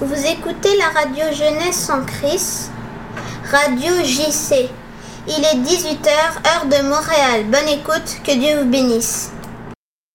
Vous écoutez la radio Jeunesse sans Christ, radio JC. Il est 18h, heure de Montréal. Bonne écoute, que Dieu vous bénisse.